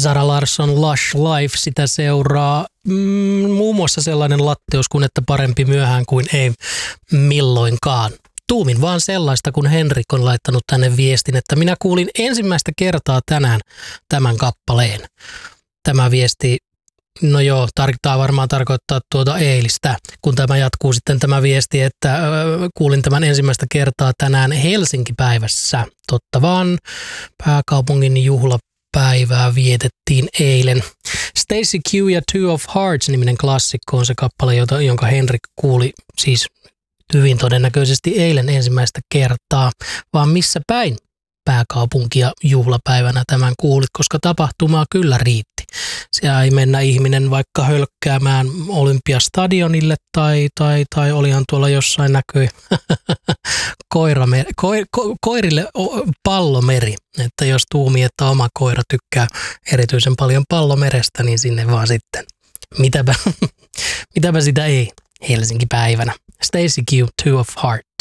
Zara Larsson, Lush Life, sitä seuraa muun muassa sellainen latteus kuin että parempi myöhään kuin ei milloinkaan. Tuumin vaan sellaista, kun Henrik on laittanut tänne viestin, että minä kuulin ensimmäistä kertaa tänään tämän kappaleen. Tämä viesti, no joo, tämä varmaan tarkoittaa tuota eilistä, kun tämä jatkuu sitten tämä viesti, että kuulin tämän ensimmäistä kertaa tänään Helsinki-päivässä. Totta vaan, pääkaupungin juhlapäivää vietettiin eilen. Stacy Q ja Two of Hearts-niminen klassikko on se kappale, jonka Henrik kuuli siis hyvin todennäköisesti eilen ensimmäistä kertaa, vaan missä päin pääkaupunkia juhlapäivänä tämän kuulit, koska tapahtumaa kyllä riitti. Siellä ei mennä ihminen vaikka hölkkäämään Olympiastadionille tai olihan tuolla jossain näkyi koirille pallomeri, että jos tuumii, että oma koira tykkää erityisen paljon pallomerestä, niin sinne vaan sitten. Mitäpä sitä ei Helsinki-päivänä. Stacy Q, Two of Hearts.